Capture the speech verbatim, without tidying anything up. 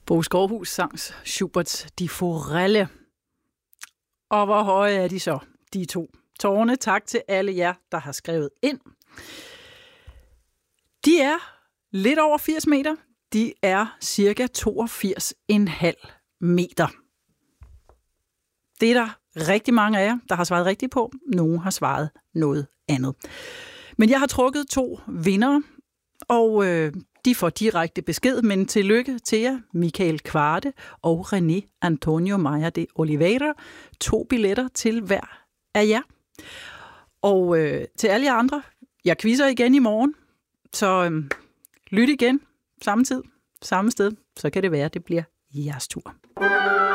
Bo Skovhus sang Schuberts Die Forelle. Og hvor høje er de så, de to tårne? Tak til alle jer, der har skrevet ind. De er lidt over firs meter. De er cirka toogfirs komma fem meter. Det er der rigtig mange af jer, der har svaret rigtigt på. Nogle har svaret noget andet. Men jeg har trukket to vindere, og øh, de får direkte besked, men tillykke til jer, Michael Kvarte og René Antonio Maia de Oliveira. To billetter til hver af jer. Og øh, til alle jer andre, jeg quizzer igen i morgen, så øh, lyt igen, samme tid, samme sted, så kan det være, det bliver jeres tur.